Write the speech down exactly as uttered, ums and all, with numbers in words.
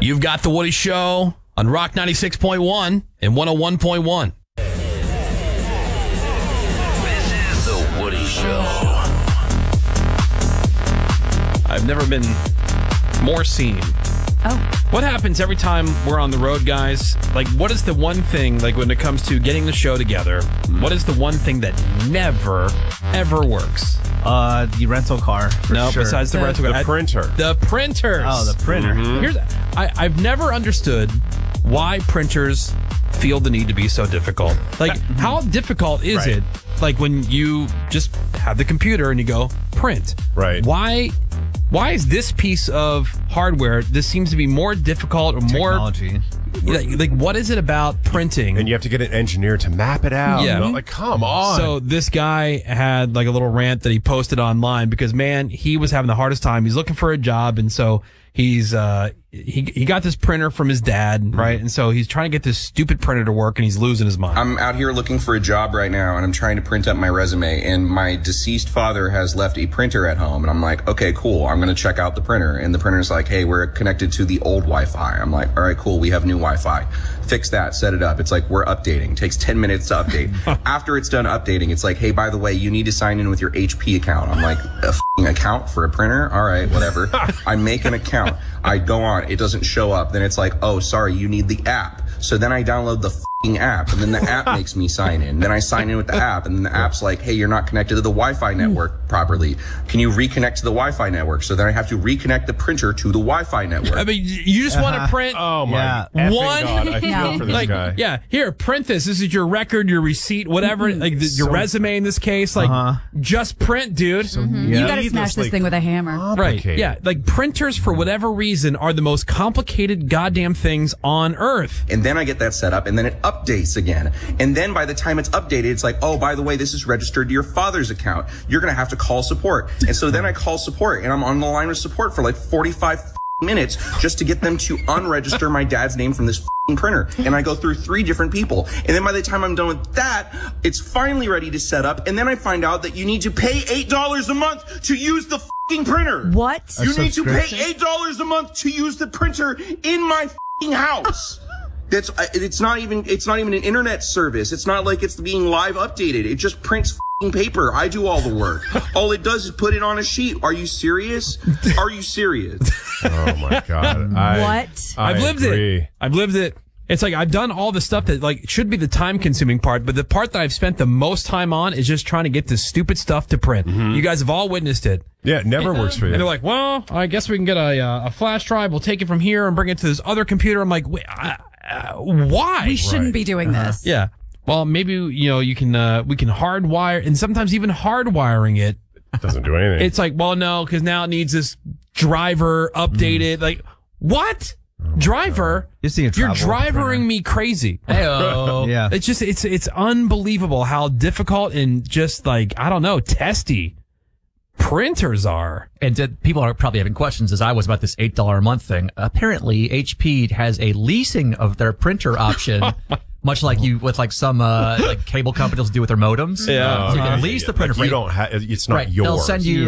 You've got The Woody Show on Rock ninety-six point one and one oh one point one. This is The Woody Show. I've never been more seen. Oh. What happens every time we're on the road, guys? Like, what is the one thing, like, when it comes to getting the show together, what is the one thing that never, ever works? Uh, the rental car. For No, sure. besides the, The- rental car. The I- printer. The printers. Oh, the printer. Here's, I, I've never understood why printers feel the need to be so difficult. Like, how difficult is Right. it? Like, when you just have the computer and you go, print. Right. Why... Why is this piece of hardware, this seems to be more difficult or more... Technology. Like, like, what is it about printing? And you have to get an engineer to map it out. Yeah. You know, like, come on. So this guy had like a little rant that he posted online because, man, he was having the hardest time. He's looking for a job, and so he's uh he he got this printer from his dad, right? And so he's trying to get this stupid printer to work, and he's losing his mind. I'm out here looking for a job right now, and I'm trying to print up my resume, and my deceased father has left a printer at home, and I'm like, okay, cool, I'm going to check out the printer, and the printer's like, hey, we're connected to the old Wi-Fi. I'm like, all right, cool, we have new Wi-Fi. Fix that, set it up. It's like, we're updating. Takes ten minutes to update. After it's done updating, it's like, hey, by the way, you need to sign in with your H P account. I'm like, a f***ing account for a printer? All right, whatever. I make an account. I go on. It doesn't show up. Then it's like, oh, sorry, you need the app. So then I download the f***ing app, and then the app makes me sign in. Then I sign in with the app, and then the app's like, hey, you're not connected to the Wi-Fi network properly. Can you reconnect to the Wi-Fi network? So then I have to reconnect the printer to the Wi-Fi network. I mean, you just want to print oh, my Yeah. effing One- God. I feel Yeah. for this like, guy. yeah, here, print this. This is your record, your receipt, whatever, like the, your So- resume in this case. Like, Uh-huh. just print, dude. You Yeah. got to smash this needlessly thing with a hammer. Right. complicated. Yeah. Like printers, for whatever reason, are the most complicated goddamn things on earth. And then I get that set up, and then it updates again. And then by the time it's updated, it's like, oh, by the way, this is registered to your father's account. You're going to have to call support. And so then I call support, and I'm on the line with support for like forty-five minutes just to get them to unregister my dad's name from this printer. And I go through three different people. And then by the time I'm done with that, it's finally ready to set up. And then I find out that you need to pay eight dollars a month to use the printer. What? You need to pay subscription? eight dollars a month to use the printer in my house. That's it's not even it's not even an internet service. It's not like it's being live updated. It just prints paper. I do all the work. All it does is put it on a sheet. Are you serious? Are you serious? Oh, my God. I, What? I I've lived agree. it. I've lived it. It's like I've done all the stuff that like should be the time consuming part, but the part that I've spent the most time on is just trying to get this stupid stuff to print. You guys have all witnessed it. Yeah, it never works for you. And they're like, well, I guess we can get a, uh, a flash drive. We'll take it from here and bring it to this other computer. I'm like, wait, uh, uh, why? We shouldn't Right. be doing this. Yeah. Well, maybe, you know, you can, uh, we can hardwire, and sometimes even hardwiring it. It doesn't do anything. It's like, well, no, because now it needs this driver updated. Like, what? Driver? You see a You're travel drivering printer. me crazy. Yeah. It's just, it's, it's unbelievable how difficult and just like, I don't know, testy printers are. And uh, people are probably having questions, as I was, about this eight dollars a month thing. Apparently, H P has a leasing of their printer option, much like you with like some uh, like cable companies do with their modems. Yeah. So you Okay. can lease the printer Like for you don't have. It's not right. yours. They'll send you